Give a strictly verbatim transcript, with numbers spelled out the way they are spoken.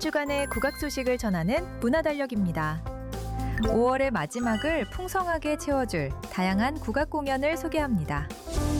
주간의 국악 소식을 전하는 문화달력입니다. 오월의 마지막을 풍성하게 채워줄 다양한 국악 공연을 소개합니다.